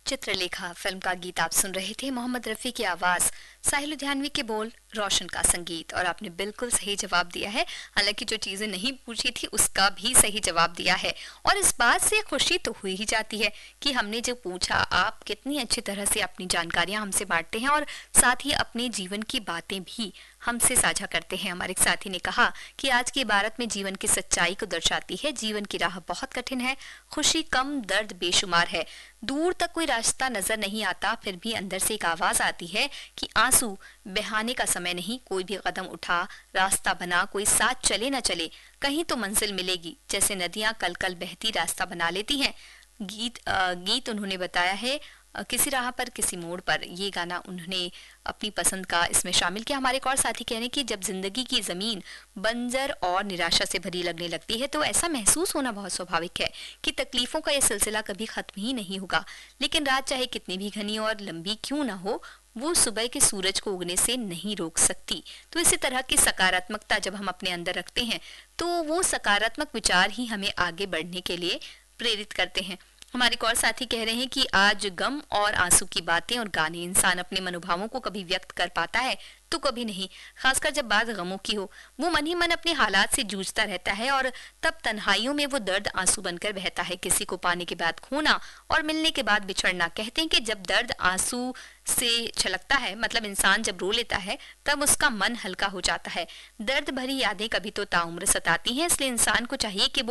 Chitralekha film का गीत आप सुन रहे थे। मोहम्मद रफी की आवाज, साहिल लुधियानवी के बोल, रोशन का संगीत। और आपने बिल्कुल सही जवाब दिया है। हालांकि जो चीजें नहीं पूछी थी उसका भी सही जवाब दिया है। और इस बात से खुशी तो हुई ही जाती है कि हमने जो पूछा, आप कितनी अच्छी तरह से अपनी जानकारियां हमसे बांटते हैं और साथ ही अपने जीवन की बातें भी हमसे साझा करते हैं। हमारे एक साथी ने कहा कि आज की इबारत में जीवन की सच्चाई को दर्शाती है। जीवन की राह बहुत कठिन है, खुशी कम, दर्द बेशुमार है। दूर तक कोई रास्ता नजर नहीं आता, फिर भी अंदर से एक आवाज आती है कि आंसू बहाने का समय नहीं। कोई भी कदम उठा, रास्ता बना, कोई साथ चले न चले, कहीं तो मंजिल मिलेगी। जैसे नदियां कल कल बहती रास्ता बना लेती हैं। गीत उन्होंने बताया है किसी राह पर किसी मोड़ पर। ये गाना उन्होंने अपनी पसंद का इसमें शामिल किया। हमारे एक और साथी कह रहे हैं कि जब जिंदगी की जमीन बंजर और निराशा से भरी लगने लगती है तो ऐसा महसूस होना बहुत स्वाभाविक है कि तकलीफों का यह सिलसिला कभी खत्म ही नहीं होगा। लेकिन रात चाहे कितनी भी घनी और लंबी क्यों ना हो, वो सुबह के सूरज को उगने से नहीं रोक सकती। तो इसी तरह की सकारात्मकता जब हम अपने अंदर रखते हैं तो वो सकारात्मक विचार ही हमें आगे बढ़ने के लिए प्रेरित करते हैं। हमारे एक और साथी कह रहे हैं कि आज गम और आंसू की बातें और गाने, इंसान अपने मनोभावों को कभी व्यक्त कर पाता है तो कभी नहीं। खासकर जब बात गमों की हो, वो मन ही मन अपने हालात से जूझता रहता है और तब तन्हाइयों में वो दर्द आंसू बनकर बहता है। किसी को पाने के बाद खोना और मिलने के बाद बिछड़ना। कहते हैं कि जब दर्द आंसू से छलकता है, मतलब इंसान जब रो लेता है, तब उसका मन हल्का हो जाता है। दर्द भरी यादें कभी तो ताउम्र सताती हैं, इसलिए इंसान को चाहिए कि वो